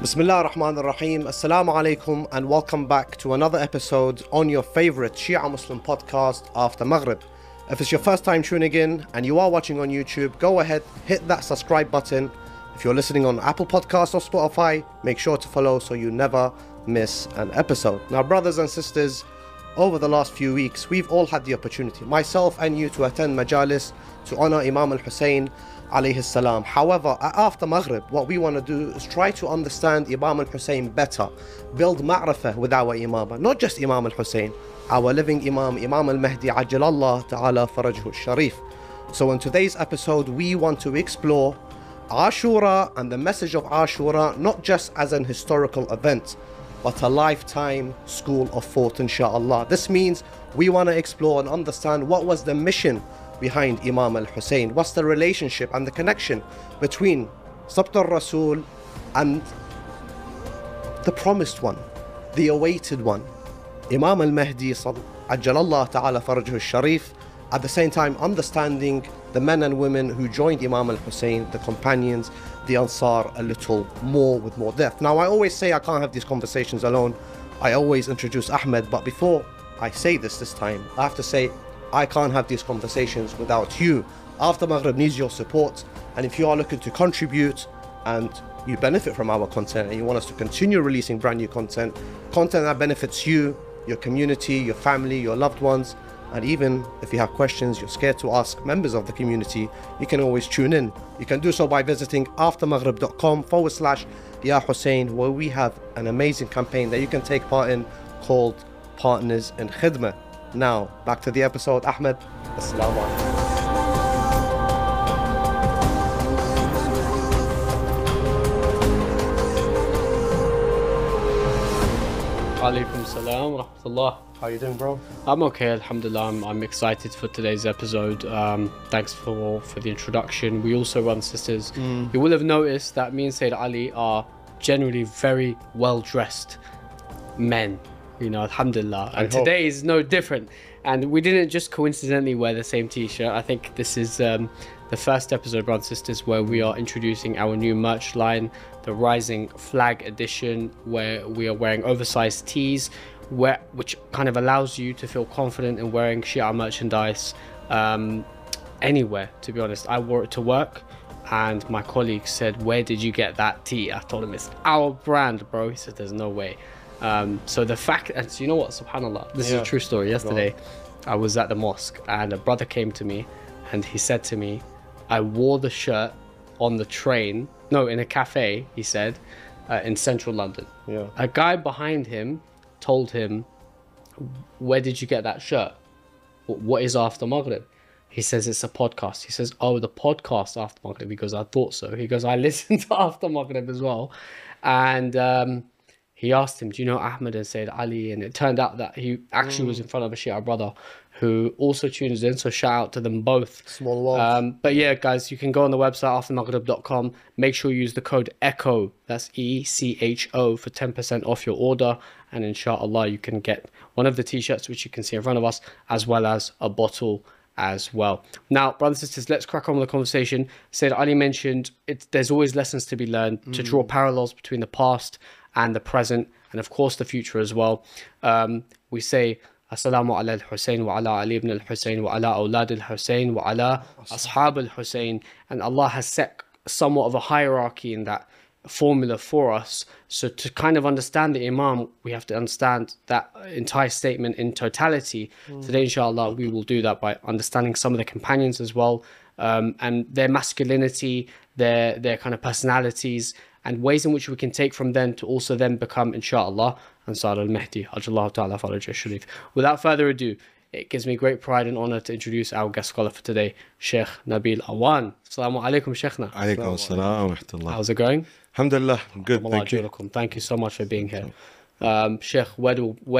Bismillah ar-Rahman ar-Rahim. Assalamu alaikum and welcome back to another episode on your favorite Shia Muslim podcast after Maghrib. If it's your first time tuning in and you are watching on YouTube, go ahead, hit that subscribe button. If you're listening on Apple Podcasts or Spotify, make sure to follow so you never miss an episode. Now, brothers and sisters, over the last few weeks, we've all had the opportunity, myself and you, to attend majalis to honor Imam al-Hussein alayhi salam. However, after Maghrib, what we want to do is try to understand Imam al-Hussein better, build ma'rifah with our Imam, not just Imam al-Hussein, our living Imam, Imam al-Mahdi Ajjalallah ta'ala farajhu al-Sharif. So in today's episode, we want to explore Ashura and the message of Ashura, not just as an historical event, but a lifetime school of thought, inshallah. This means we want to explore and understand what was the mission behind Imam al-Hussein. What's the relationship and the connection between Sabt al-Rasul and the promised one, the awaited one, Imam al-Mahdi Ajjalallah ta'ala farajhu al-Sharif. At the same time, understanding the men and women who joined Imam al-Hussein, the companions, the Ansar, a little more with more depth. Now, I always say I can't have these conversations alone. I always introduce Ahmed, but before I say this time, I have to say I can't have these conversations without you. After Maghrib needs your support, and if you are looking to contribute and you benefit from our content and you want us to continue releasing brand new content that benefits you, your community, your family, your loved ones, and even if you have questions you're scared to ask members of the community, you can always tune in. You can do so by visiting aftermaghrib.com/Ya Hussein, where we have an amazing campaign that you can take part in called Partners in Khidmah. Now, back to the episode. Ahmed, assalamu alaikum. Alaikum salam wa rahmatullah. How you doing, bro? I'm okay, alhamdulillah. I'm excited for today's episode. Thanks for the introduction. We also run sisters. You will have noticed that me and Sayyid Ali are generally very well dressed men, you know, alhamdulillah. And today is no different. And we didn't just coincidentally wear the same t-shirt. I think this is the first episode, brothers and sisters, where we are introducing our new merch line, the Rising Flag Edition, where we are wearing oversized tees, which kind of allows you to feel confident in wearing Shia merchandise anywhere, to be honest. I wore it to work and my colleague said, "Where did you get that tee?" I told him, "It's our brand, bro." He said, "There's no way." So the fact, and so you know what, subhanallah, this is a true story. Yesterday I was at the mosque and a brother came to me and he said to me, "I wore the shirt on the train, no, in a cafe," he said, in central London. A guy behind him told him, "Where did you get that shirt? What is After Maghrib?" He says, "It's a podcast." He says, "Oh, the podcast After Maghrib?" He goes, "I thought so." He goes, "I listen to After Maghrib as well." And he asked him, "Do you know Ahmed and Sayyid Ali?" And it turned out that he actually was in front of a Shia brother who also tunes in, so shout out to them both. Small world. But yeah, guys, you can go on the website aftermaghrib.com. Make sure you use the code ECHO, that's ECHO, for 10% off your order, and inshallah you can get one of the t-shirts which you can see in front of us, as well as a bottle as well. Now, brothers and sisters, let's crack on with the conversation. Sayyid Ali mentioned there's always lessons to be learned, to draw parallels between the past and the present, and of course the future as well. We say Assalamu ala al-Hussein wa ala Ali ibn al-Hussein wa ala awlad al-Hussein wa ala ashab al-Hussein, and Allah has set somewhat of a hierarchy in that formula for us. So to kind of understand the Imam, we have to understand that entire statement in totality. Today, inshallah, we will do that by understanding some of the companions as well, and their masculinity, their kind of personalities, and ways in which we can take from them to also then become, inshallah, Ansar al-Mahdi Ajjalallah ta'ala farajhu al-Sharif. Without further ado, it gives me great pride and honor to introduce our guest scholar for today, Sheikh Nabil Awan. Assalamu alaikum, Sheikhna. Alaikum assalam wa rahmatullah. How's it going? Alhamdulillah, good, thank you. Thank you so much for being here. Sheikh, where